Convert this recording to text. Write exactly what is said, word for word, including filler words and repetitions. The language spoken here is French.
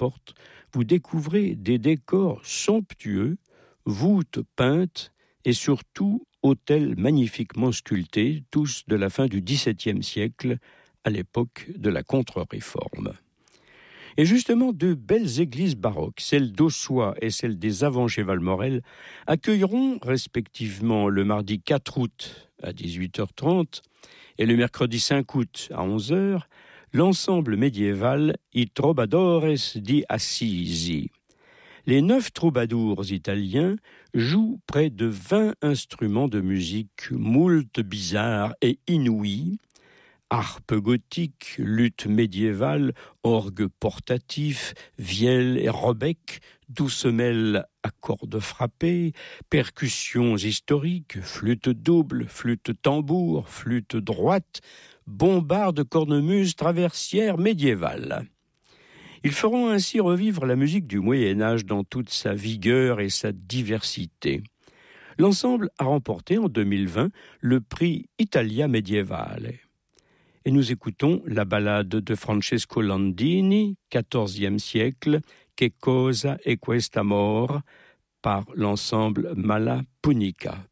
portes, vous découvrez des décors somptueux, voûtes peintes et surtout autels magnifiquement sculptés, tous de la fin du dix-septième siècle, à l'époque de la Contre-Réforme. Et justement, deux belles églises baroques, celle d'Ossois et celle des Avants-Chevalmorel, accueilleront respectivement le mardi quatre août à dix-huit heures trente et le mercredi cinq août à onze heures, l'ensemble médiéval I Trobadores di Assisi. Les neuf troubadours italiens jouent près de vingt instruments de musique moult bizarres et inouïs, harpe gothique, luth médiévale, orgue portatif, vielle et rebec, doucemelle à cordes frappées, percussions historiques, flûte double, flûte tambour, flûte droite, bombarde, cornemuse, traversière médiévale. Ils feront ainsi revivre la musique du Moyen-Âge dans toute sa vigueur et sa diversité. L'ensemble a remporté en deux mille vingt le prix Italia Medievale. Et nous écoutons la ballade de Francesco Landini, quatorzième siècle, Che cosa è quest'amor, par l'ensemble Mala Punica.